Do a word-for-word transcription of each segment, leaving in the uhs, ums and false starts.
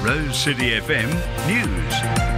Rose City F M News.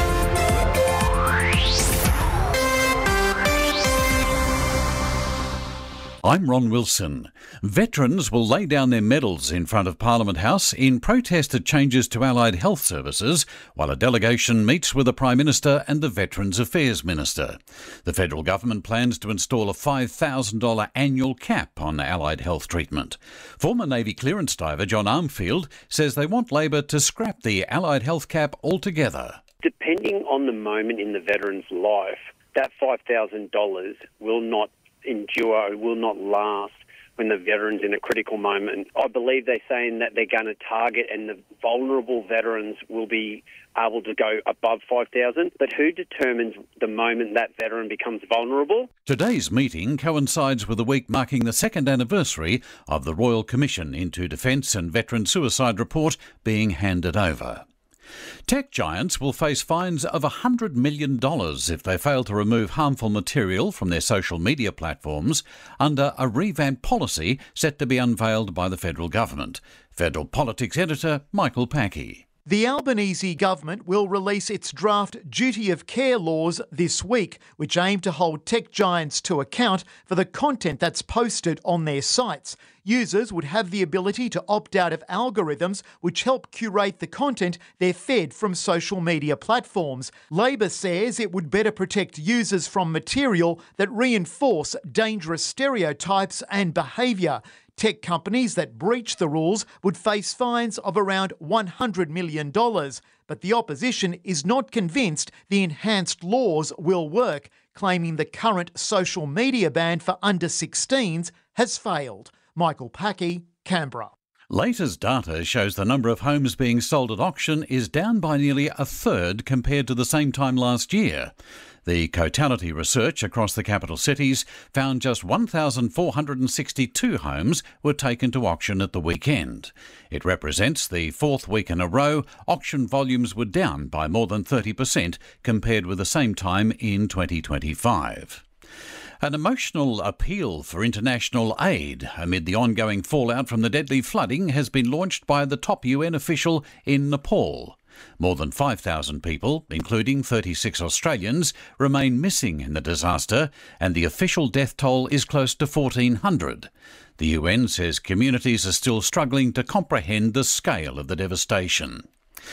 I'm Ron Wilson. Veterans will lay down their medals in front of Parliament House in protest at changes to allied health services, while a delegation meets with the Prime Minister and the Veterans Affairs Minister. The federal government plans to install a five thousand dollars annual cap on allied health treatment. Former Navy clearance diver John Armfield says they want Labor to scrap the allied health cap altogether. Depending on the moment in the veteran's life, that five thousand dollars will not endure, will not last when the veteran's in a critical moment. I believe they're saying that they're going to target and the vulnerable veterans will be able to go above five thousand dollars. But who determines the moment that veteran becomes vulnerable? Today's meeting coincides with the week marking the second anniversary of the Royal Commission into Defence and Veteran Suicide Report being handed over. Tech giants will face fines of one hundred million dollars if they fail to remove harmful material from their social media platforms under a revamped policy set to be unveiled by the federal government. Federal Politics editor Michael Packey. The Albanese government will release its draft duty of care laws this week, which aim to hold tech giants to account for the content that's posted on their sites. Users would have the ability to opt out of algorithms which help curate the content they're fed from social media platforms. Labor says it would better protect users from material that reinforce dangerous stereotypes and behaviour. Tech companies that breach the rules would face fines of around one hundred million dollars, but the opposition is not convinced the enhanced laws will work, claiming the current social media ban for under sixteens has failed. Michael Packey, Canberra. Latest data shows the number of homes being sold at auction is down by nearly a third compared to the same time last year. The Cotality research across the capital cities found just one thousand four hundred sixty-two homes were taken to auction at the weekend. It represents the fourth week in a row auction volumes were down by more than thirty percent compared with the same time in twenty twenty-five. An emotional appeal for international aid amid the ongoing fallout from the deadly flooding has been launched by the top U N official in Nepal. More than five thousand people, including thirty-six Australians, remain missing in the disaster, and the official death toll is close to fourteen hundred. The U N says communities are still struggling to comprehend the scale of the devastation.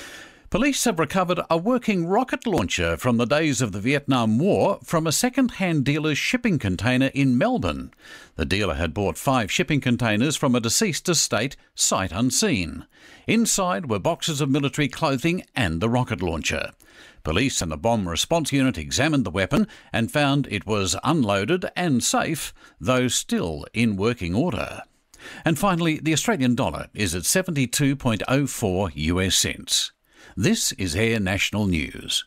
Police have recovered a working rocket launcher from the days of the Vietnam War from a second-hand dealer's shipping container in Melbourne. The dealer had bought five shipping containers from a deceased estate, sight unseen. Inside were boxes of military clothing and the rocket launcher. Police and the bomb response unit examined the weapon and found it was unloaded and safe, though still in working order. And finally, the Australian dollar is at seventy-two point oh four U S cents. This is Air National News.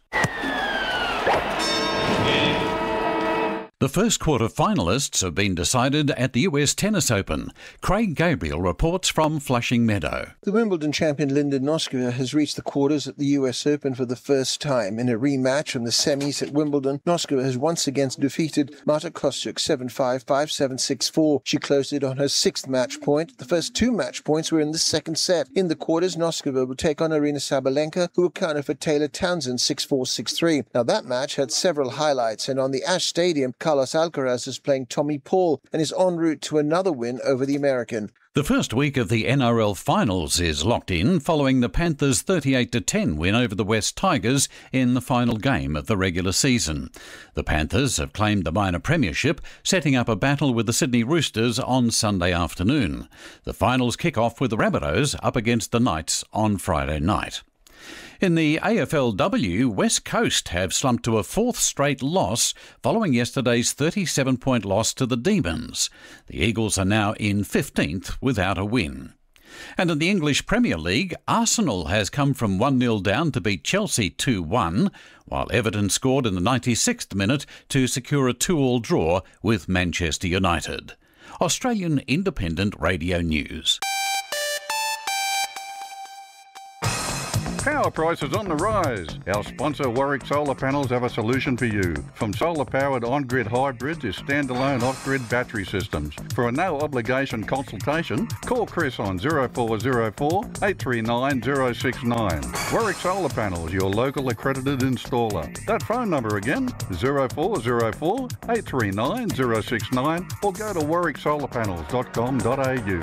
The first quarter finalists have been decided at the U S Tennis Open. Craig Gabriel reports from Flushing Meadow. The Wimbledon champion Linda Noskova has reached the quarters at the U S Open for the first time. In a rematch from the semis at Wimbledon, Noskova has once again defeated Marta Kostyuk seven five, five seven, six four. She closed it on her sixth match point. The first two match points were in the second set. In the quarters, Noskova will take on Arina Sabalenka, who accounted for Taylor Townsend six four, six three. Now that match had several highlights, and on the Ash Stadium, Carlos Alcaraz is playing Tommy Paul and is en route to another win over the American. The first week of the N R L Finals is locked in following the Panthers' thirty-eight to ten win over the West Tigers in the final game of the regular season. The Panthers have claimed the minor premiership, setting up a battle with the Sydney Roosters on Sunday afternoon. The finals kick off with the Rabbitohs up against the Knights on Friday night. In the A F L W, West Coast have slumped to a fourth straight loss following yesterday's thirty-seven point loss to the Demons. The Eagles are now in fifteenth without a win. And in the English Premier League, Arsenal has come from one nil down to beat Chelsea two one, while Everton scored in the ninety-sixth minute to secure a two all draw with Manchester United. Australian Independent Radio News. Power prices on the rise. Our sponsor Warwick Solar Panels have a solution for you. From solar-powered on-grid hybrids to standalone off-grid battery systems. For a no-obligation consultation, call Chris on zero four zero four, eight three nine, zero six nine. Warwick Solar Panels, your local accredited installer. That phone number again, zero four zero four, eight three nine, zero six nine, or go to warwick solar panels dot com dot a u.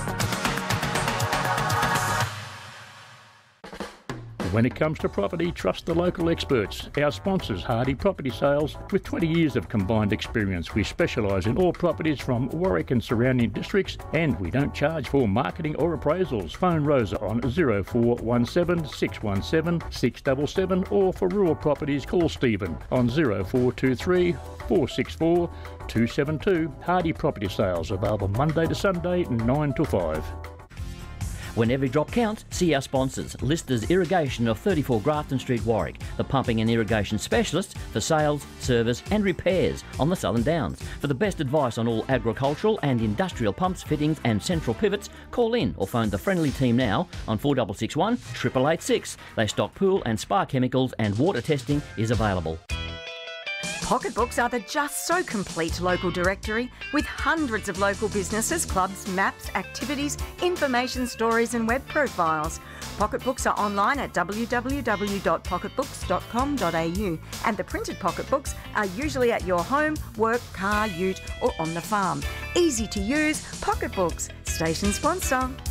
When it comes to property, trust the local experts. Our sponsors, Hardy Property Sales. With twenty years of combined experience, we specialise in all properties from Warwick and surrounding districts, and we don't charge for marketing or appraisals. Phone Rosa on zero four one seven, six one seven, six seven seven, or for rural properties, call Stephen on zero four two three, four six four, two seven two. Hardy Property Sales, available Monday to Sunday, nine to five. When every drop counts, see our sponsors. Listers Irrigation of thirty-four Grafton Street, Warwick, the pumping and irrigation specialist for sales, service and repairs on the Southern Downs. For the best advice on all agricultural and industrial pumps, fittings and central pivots, call in or phone the friendly team now on four six six one, eight eight eight six. They stock pool and spa chemicals, and water testing is available. Pocketbooks are the just so complete local directory with hundreds of local businesses, clubs, maps, activities, information stories and web profiles. Pocketbooks are online at w w w dot pocketbooks dot com dot a u, and the printed pocketbooks are usually at your home, work, car, ute or on the farm. Easy to use, Pocketbooks, station sponsor.